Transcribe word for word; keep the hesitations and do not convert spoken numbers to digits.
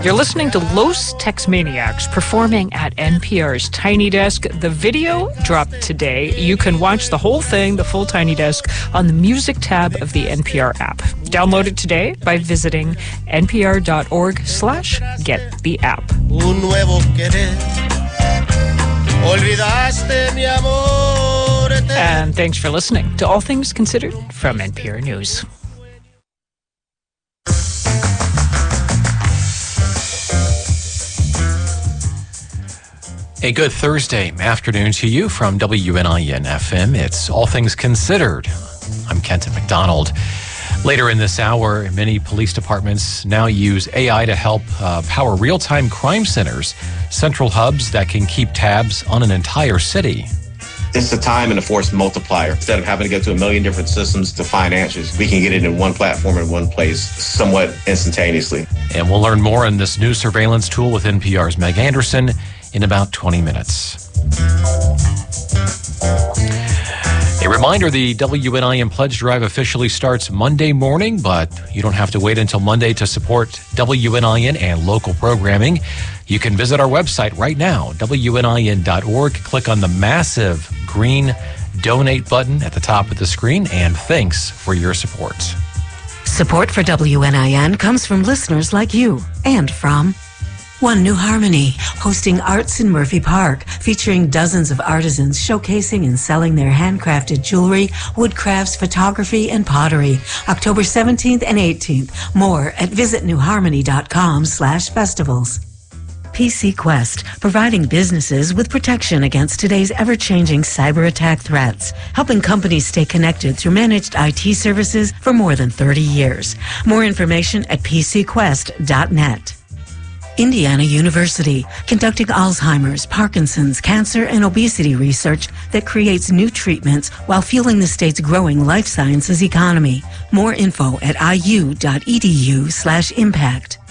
You're listening to Los Tex-Maniacs performing at N P R's Tiny Desk. The video dropped today. You can watch the whole thing, the full Tiny Desk, on the music tab of the N P R app. Download it today by visiting npr.org slash get the app. Un nuevo querer. Olvidaste mi amor. And thanks for listening to All Things Considered from N P R News. A good Thursday afternoon to you from W N I N F M. It's All Things Considered. I'm Kenton McDonald. Later in this hour, many police departments now use A I to help uh, power real-time crime centers, central hubs that can keep tabs on an entire city. It's a time and a force multiplier. Instead of having to go to a million different systems to find answers, we can get it in one platform in one place somewhat instantaneously. And we'll learn more on this new surveillance tool with N P R's Meg Anderson in about twenty minutes. A reminder, the W N I N Pledge Drive officially starts Monday morning, but you don't have to wait until Monday to support W N I N and local programming. You can visit our website right now, W N I N dot org. Click on the massive green donate button at the top of the screen, and thanks for your support. Support for W N I N comes from listeners like you and from One New Harmony, hosting Arts in Murphy Park, featuring dozens of artisans showcasing and selling their handcrafted jewelry, woodcrafts, photography, and pottery. October seventeenth and eighteenth. More at visitnewharmony.com slash festivals. P C Quest, providing businesses with protection against today's ever-changing cyber attack threats, helping companies stay connected through managed I T services for more than thirty years. More information at p c quest dot net. Indiana University, conducting Alzheimer's, Parkinson's, cancer, and obesity research that creates new treatments while fueling the state's growing life sciences economy. More info at i u dot e d u slash impact.